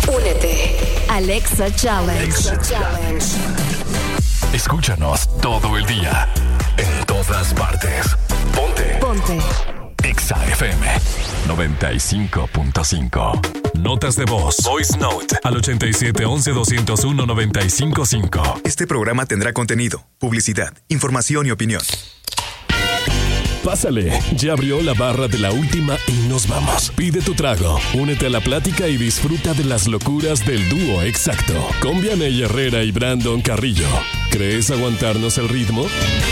Únete. Alexa Challenge. Escúchanos todo el día, en todas partes. Ponte. Exa FM 95.5. Notas de voz. Voice Note al 8711-201-955. Este programa tendrá contenido, publicidad, información y opinión. Pásale, ya abrió la barra de la última y nos vamos. Pide tu trago, únete a la plática y disfruta de las locuras del dúo exacto. Con Vianey Herrera y Brandon Carrillo. ¿Crees aguantarnos el ritmo?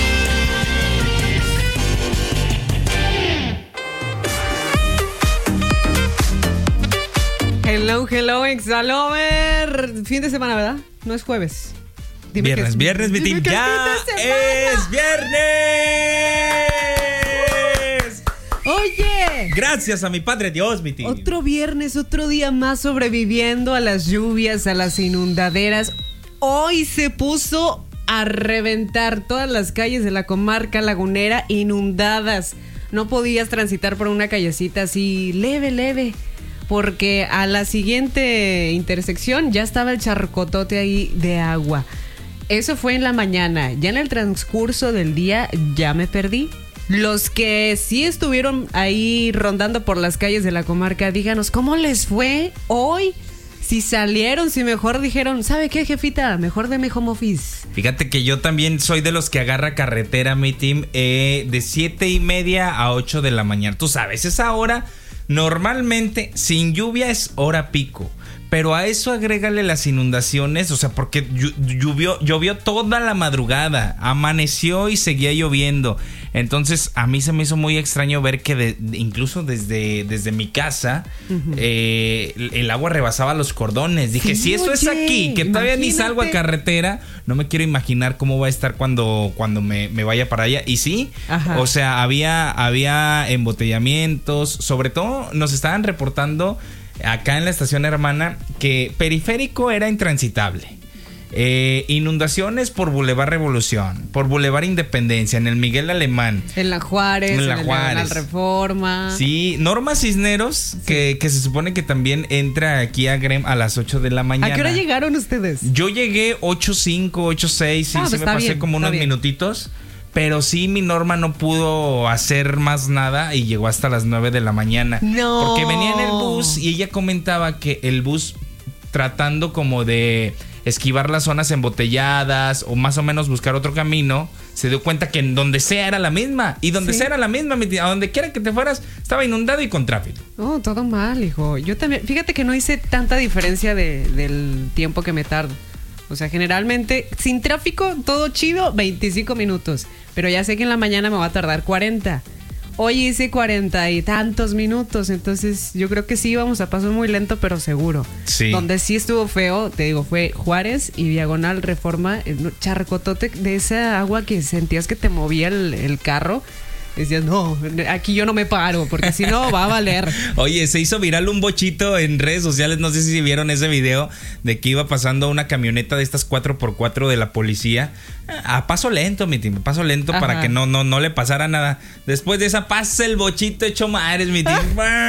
Hello, Exalover. Fin de semana, ¿verdad? No es jueves. Dime viernes, mi team. ¡Ya es viernes! Oye, gracias a mi padre Dios, mi team. Otro viernes, otro día más sobreviviendo a las lluvias, a las inundaderas. Hoy se puso a reventar todas las calles de la comarca lagunera inundadas. No podías transitar por una callecita así leve, porque a la siguiente intersección ya estaba el charcotote ahí de agua. Eso fue en la mañana. Ya en el transcurso del día ya me perdí. Los que sí estuvieron ahí rondando por las calles de la comarca, díganos, ¿cómo les fue hoy? Si salieron, si mejor dijeron, ¿sabe qué, jefita? Mejor deme home office. Fíjate que yo también soy de los que agarra carretera, mi team, de 7:30 a 8 de la mañana. Tú sabes, esa hora normalmente sin lluvia es hora pico. Pero a eso agrégale las inundaciones, o sea, porque llovió toda la madrugada, amaneció y seguía lloviendo. Entonces, a mí se me hizo muy extraño ver que incluso desde mi casa, el agua rebasaba los cordones. Dije, sí, si eso es aquí, que todavía ni salgo a carretera, no me quiero imaginar cómo va a estar cuando me vaya para allá. Y sí, o sea, había embotellamientos, sobre todo nos estaban reportando acá en la estación hermana que Periférico era intransitable. Inundaciones por Boulevard Revolución, por Boulevard Independencia, en el Miguel Alemán, en la Juárez, en la Reforma. Sí, Norma Cisneros, sí. que se supone que también entra aquí a Grem a las 8 de la mañana. ¿A qué hora llegaron ustedes? Yo llegué 8:05, 8:06, sí, me pasé bien, como unos minutitos. Pero sí, mi Norma no pudo hacer más nada y llegó hasta las 9 de la mañana. No. Porque venía en el bus y ella comentaba que el bus, tratando como de esquivar las zonas embotelladas o más o menos buscar otro camino, se dio cuenta que en donde sea era la misma. Y donde sea era la misma, a donde quiera que te fueras, estaba inundado y con tráfico. Oh, todo mal, hijo. Yo también, fíjate que no hice tanta diferencia del tiempo que me tardo. O sea, generalmente, sin tráfico, todo chido, 25 minutos. Pero ya sé que en la mañana me va a tardar 40. Hoy hice 40 y tantos minutos. Entonces, yo creo que sí íbamos a paso muy lento, pero seguro. Sí. Donde sí estuvo feo, te digo, fue Juárez y Diagonal Reforma. Charcotote de esa agua que sentías que te movía el carro. Decías, no, aquí yo no me paro, porque si no va a valer. Oye, se hizo viral un bochito en redes sociales, no sé si vieron ese video, de que iba pasando una camioneta de estas 4x4 de la policía, a paso lento, mi team, paso lento. Ajá. Para que no le pasara nada. Después de esa pasa el bochito hecho madres, mi team.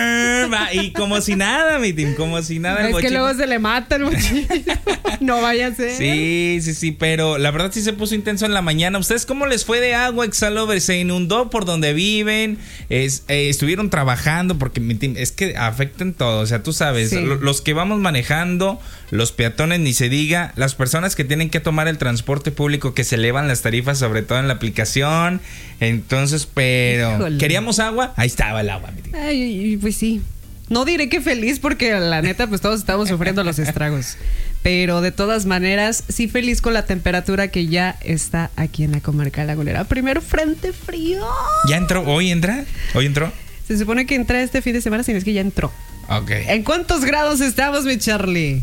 Y como si nada, mi team, como si nada. Es que luego se le mata el bochito. No vaya a ser. Sí, pero la verdad sí se puso intenso en la mañana. ¿Ustedes cómo les fue de agua, Exalover? ¿Se inundó por donde viven? ¿Estuvieron trabajando? Porque mi team, es que afectan todo. O sea, tú sabes, sí. Los que vamos manejando, los peatones ni se diga, las personas que tienen que tomar el transporte público, que se elevan las tarifas, sobre todo en la aplicación. Entonces, pero híjole, ¿queríamos agua? Ahí estaba el agua, mi team. Ay, pues sí. No diré que feliz, porque la neta, pues todos estamos sufriendo los estragos. Pero de todas maneras, sí feliz con la temperatura que ya está aquí en la comarca lagunera. Primero frente frío. ¿Ya entró? ¿Hoy entra? ¿Hoy entró? Se supone que entra este fin de semana, si no es que ya entró. Ok. ¿En cuántos grados estamos, mi Charlie?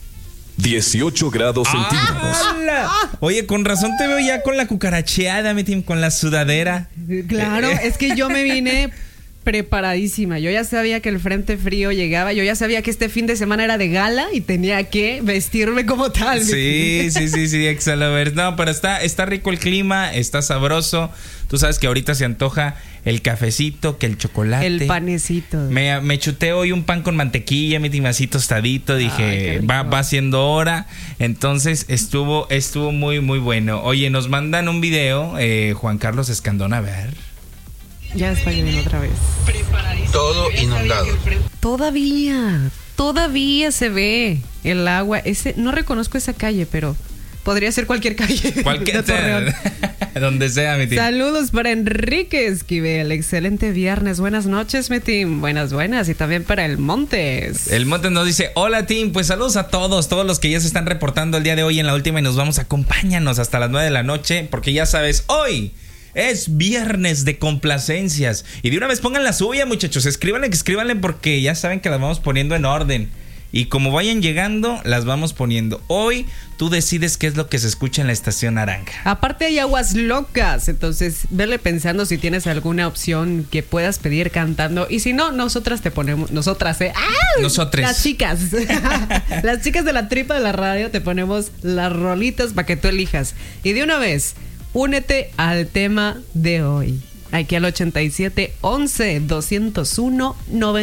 18 grados centígrados. Oye, con razón te veo ya con la cucaracheada, mi team, con la sudadera. Claro, es que yo me vine preparadísima. Yo ya sabía que el frente frío llegaba. Yo ya sabía que este fin de semana era de gala y tenía que vestirme como tal. Sí, Exalover. No, pero está rico el clima, está sabroso. Tú sabes que ahorita se antoja el cafecito, que el chocolate. El panecito. Me chuté hoy un pan con mantequilla, mi team, así tostadito. Dije, va siendo hora. Entonces estuvo muy, muy bueno. Oye, nos mandan un video, Juan Carlos Escandón, a ver. Ya está lloviendo otra vez. Todo inundado. Todavía se ve el agua. No reconozco esa calle, pero podría ser cualquier calle. Cualquier de Torreón. Donde sea, mi team. Saludos para Enrique Esquivel. Excelente viernes. Buenas noches, mi team. Buenas. Y también para el Montes. El Montes nos dice: hola, team. Pues saludos a todos los que ya se están reportando el día de hoy en la última y nos vamos. Acompáñanos hasta las 9 de la noche, porque ya sabes, hoy es viernes de complacencias. Y de una vez pongan la suya, muchachos. Escríbanle porque ya saben que las vamos poniendo en orden. Y como vayan llegando, las vamos poniendo. Hoy tú decides qué es lo que se escucha en la estación naranja. Aparte hay aguas locas, entonces vele pensando si tienes alguna opción que puedas pedir cantando. Y si no, nosotras te ponemos, ¡Nosotras! Las chicas. Las chicas de la tripa de la radio te ponemos las rolitas para que tú elijas. Y de una vez, únete al tema de hoy. Aquí al 87 11 201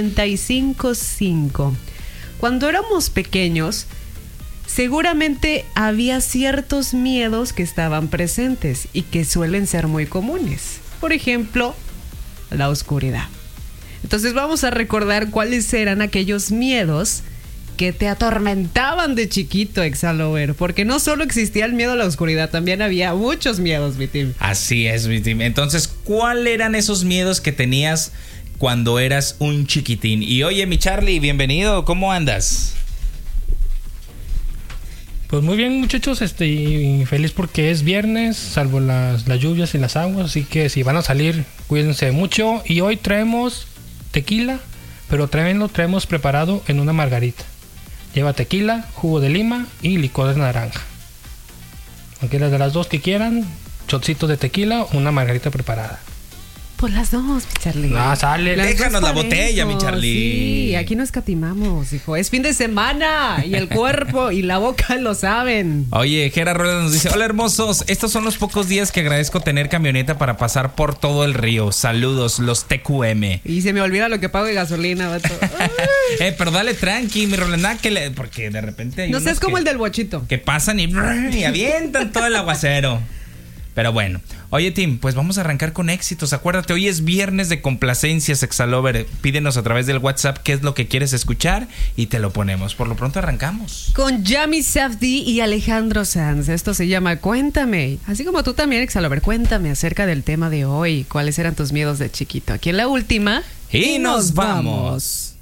955. Cuando éramos pequeños, seguramente había ciertos miedos que estaban presentes y que suelen ser muy comunes. Por ejemplo, la oscuridad. Entonces vamos a recordar cuáles eran aquellos miedos que te atormentaban de chiquito, Exalover, porque no solo existía el miedo a la oscuridad, también había muchos miedos, mi team. Así es, mi team. Entonces, ¿cuáles eran esos miedos que tenías cuando eras un chiquitín? Y oye, mi Charlie, bienvenido, ¿cómo andas? Pues muy bien, muchachos, y feliz porque es viernes, salvo las lluvias y las aguas, así que si van a salir, cuídense mucho. Y hoy traemos tequila, pero lo traemos preparado en una margarita. Lleva tequila, jugo de lima y licor de naranja. Cualquiera de las dos que quieran, shotcitos de tequila o una margarita preparada. Pues las dos, mi Charlie. Sale. Déjanos la botella, mi Charlie. Sí, aquí no escatimamos, hijo. Es fin de semana y el cuerpo y la boca lo saben. Oye, Gera Rueda nos dice: hola, hermosos. Estos son los pocos días que agradezco tener camioneta para pasar por todo el río. Saludos, los TQM. Y se me olvida lo que pago de gasolina, vato. Pero dale tranqui, mi Rolanda, porque de repente hay no seas como el del bochito. Que pasan y avientan todo el aguacero. Pero bueno, oye, Tim, pues vamos a arrancar con éxitos. Acuérdate, hoy es viernes de complacencias, Exalover. Pídenos a través del WhatsApp qué es lo que quieres escuchar y te lo ponemos. Por lo pronto arrancamos con Yami Safdie y Alejandro Sanz. Esto se llama Cuéntame. Así como tú también, Exalover, cuéntame acerca del tema de hoy. ¿Cuáles eran tus miedos de chiquito? Aquí en la última y nos vamos.